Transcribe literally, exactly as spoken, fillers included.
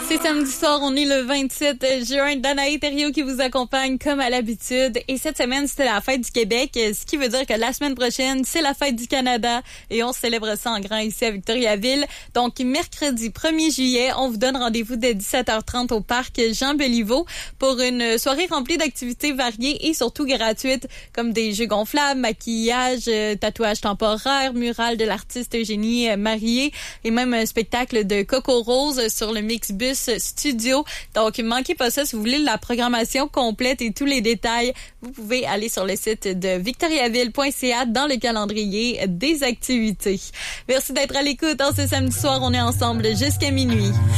C'est samedi soir, on est le vingt-sept juin. Danae Thériault qui vous accompagne comme à l'habitude. Et cette semaine, c'était la fête du Québec, ce qui veut dire que la semaine prochaine, c'est la fête du Canada et on célèbre ça en grand ici à Victoriaville. Donc, mercredi premier juillet, on vous donne rendez-vous dès dix-sept heures trente au parc Jean-Béliveau pour une soirée remplie d'activités variées et surtout gratuites comme des jeux gonflables, maquillage, tatouage temporaire, mural de l'artiste Eugénie Marié et même un spectacle de Coco Rose sur le Mixbus Studio. Donc, manquez pas ça. Si vous voulez la programmation complète et tous les détails, vous pouvez aller sur le site de victoriaville point c a dans le calendrier des activités. Merci d'être à l'écoute. En ce samedi soir, on est ensemble jusqu'à minuit.